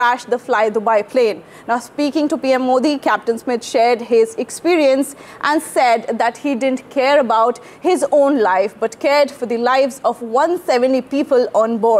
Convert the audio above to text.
crashed the Fly Dubai plane. Now, speaking to PM Modi, Captain Smith shared his experience and said that he didn't care about his own life, but cared for the lives of 170 people on board.